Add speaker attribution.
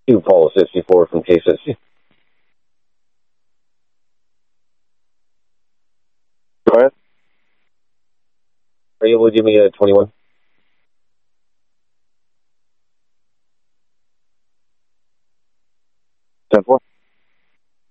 Speaker 1: To Paul 64 from K60. Go ahead. Are you able to give me a 21? 10-4.